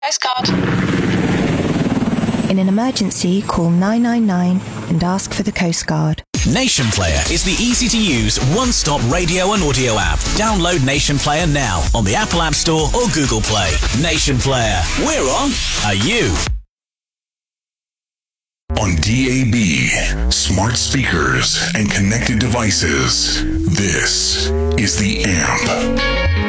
Coast Guard. In an emergency, call 999 and ask for the Coast Guard. Nation Player is the easy-to-use, one-stop radio and audio app. Download Nation Player now on the Apple App Store or Google Play. Nation Player. We're on. Are you? On DAB, smart speakers, and connected devices, this is The Amp.